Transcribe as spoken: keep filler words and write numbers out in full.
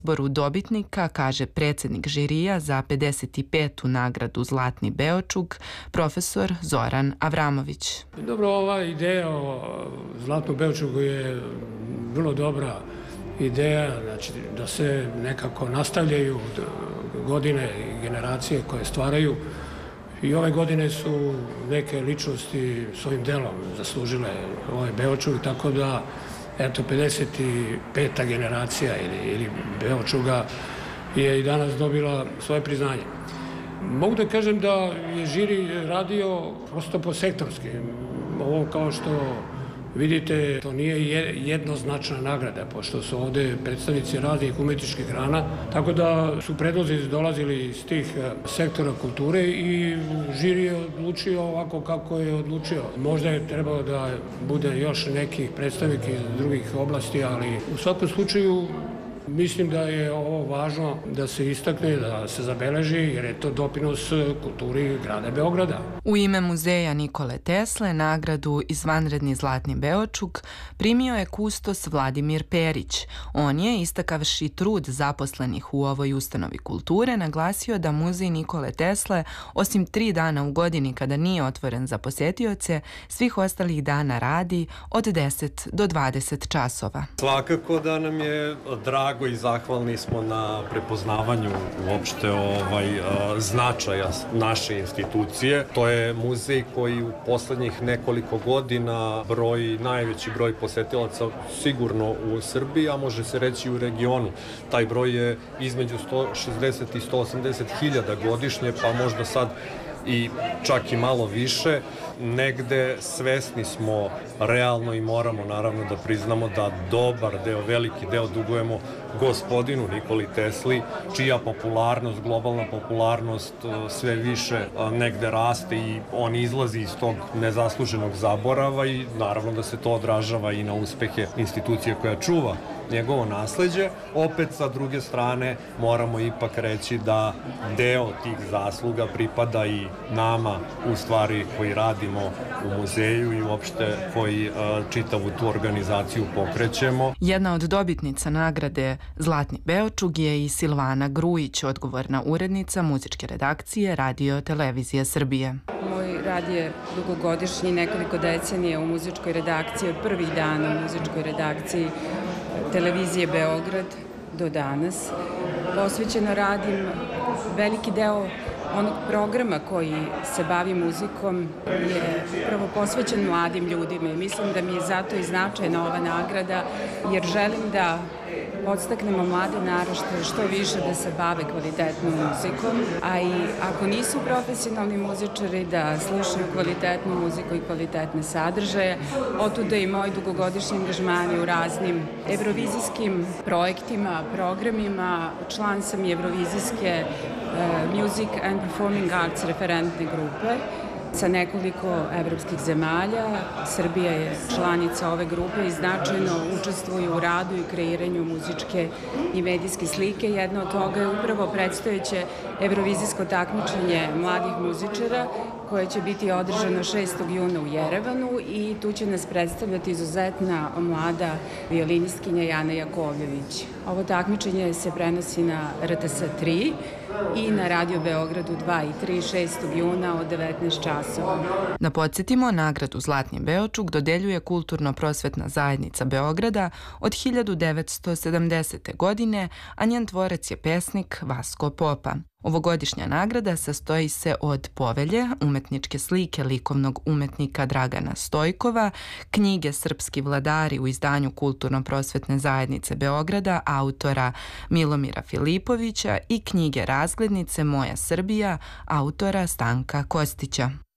Izboru dobitnika, kaže predsjednik žirija za pedeset petu nagradu Zlatni Beočuk, profesor Zoran Avramović. Dobro, ova ideja o Zlatnom Beočuku je vrlo dobra ideja, znači da se nekako nastavljaju godine i generacije koje stvaraju. I ove godine su neke ličnosti svojim delom zaslužile ovaj Beočuk, tako da eto, pedeset peta generacija ili, ili Beočuga je i danas dobila svoje priznanje. Mogu da kažem da je žiri radio prosto po sektorski. Ovo kao što vidite, to nije jednoznačna nagrada, pošto su ovde predstavnici raznih umetničkih grana, tako da su predlozi dolazili iz tih sektora kulture i žiri je odlučio ovako kako je odlučio. Možda je trebalo da bude još nekih predstavnika iz drugih oblasti, ali u svakom slučaju mislim da je ovo važno da se istakne, da se zabeleži, jer je to doprinos kulturi grada Beograda. U ime Muzeja Nikole Tesle nagradu Izvanredni Zlatni Beočuk primio je kustos Vladimir Perić. On je, istakavši trud zaposlenih u ovoj ustanovi kulture, naglasio da Muzej Nikole Tesle, osim tri dana u godini kada nije otvoren za posetioce, svih ostalih dana radi od deset do dvadeset časova. Svakako da nam je drago i zahvalni smo na prepoznavanju uopšte ovaj, značaja naše institucije. To je muzej koji u poslednjih nekoliko godina broji najveći broj posetilaca sigurno u Srbiji, a može se reći i u regionu. Taj broj je između sto šezdeset i sto osamdeset hiljada godišnje, pa možda sad i čak i malo više. Negde svesni smo realno i moramo naravno da priznamo da dobar deo, veliki deo dugujemo gospodinu Nikoli Tesli, čija popularnost, globalna popularnost sve više negde raste i on izlazi iz tog nezasluženog zaborava i naravno da se to odražava i na uspehe institucije koja čuva njegovo nasleđe. Opet sa druge strane moramo ipak reći da deo tih zasluga pripada i nama, u stvari koji radimo u muzeju i uopšte koji uh, čitavu tu organizaciju pokrećemo. Jedna od dobitnica nagrade Zlatni Beočuk je i Silvana Grujić, odgovorna urednica muzičke redakcije Radio Televizije Srbije. Moj rad je dugogodišnji, nekoliko decenija u muzičkoj redakciji, od prvih dana u muzičkoj redakciji Televizije Beograd do danas. Posvećeno radim veliki deo onog programa koji se bavi muzikom je prvo posvećen mladim ljudima i mislim da mi je zato i značajna ova nagrada, jer želim da podstaknemo mlade naraštaje što više da se bave kvalitetnom muzikom, a i ako nisu profesionalni muzičari da slušaju kvalitetnu muziku i kvalitetne sadržaje. Otuda i moj dugogodišnji angažmani u raznim evrovizijskim projektima, programima. Član sam i evrovizijske uh, Music and Performing Arts referentne grupe sa nekoliko evropskih zemalja. Srbija je članica ove grupe i značajno učestvuje u radu i kreiranju muzičke i medijske slike. Jedno od toga je upravo predstojeće evrovizijsko takmičenje mladih muzičara koje će biti održano šestog juna u Jerevanu i tu će nas predstavljati izuzetna mlada violinistkinja Jana Jakovljević. Ovo takmičenje se prenosi na R T S tri i na Radio Beogradu dva i tri šestog juna od devetnaest časova. Da podsjetimo, nagradu Zlatni Beočuk dodeljuje Kulturno-prosvetna zajednica Beograda od hiljadu devetsto sedamdesete. godine, a njen tvorac je pesnik Vasko Popa. Ovogodišnja nagrada sastoji se od povelje, umetničke slike likovnog umetnika Dragana Stojkova, knjige Srpski vladari u izdanju Kulturno-prosvetne zajednice Beograda autora Milomira Filipovića i knjige Razglednice Moja Srbija autora Stanka Kostića.